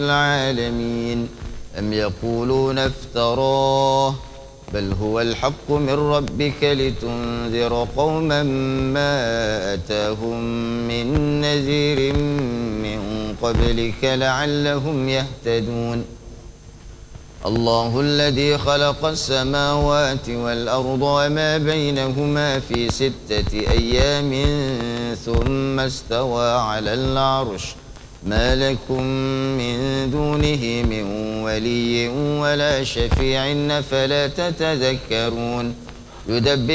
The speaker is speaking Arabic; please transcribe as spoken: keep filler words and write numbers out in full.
العالمين أم يقولون افتراه بل هو الحق من ربك لتنذر قوما ما أتاهم من نذير من قبلك لعلهم يهتدون الله الذي خلق السماوات والأرض وما بينهما في ستة أيام ثم استوى على العرش ما لكم من دونه من ولي ولا شفيع فلا تتذكرون يدبر